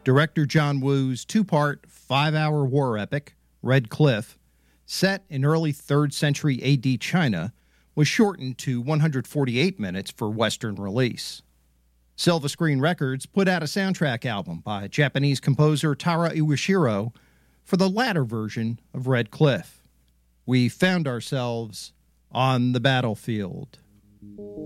Director John Woo's two-part, 5-hour war epic, Red Cliff, set in early 3rd century AD China, was shortened to 148 minutes for Western release. Silva Screen Records put out a soundtrack album by Japanese composer Taro Iwashiro for the latter version of Red Cliff. We found ourselves on the battlefield.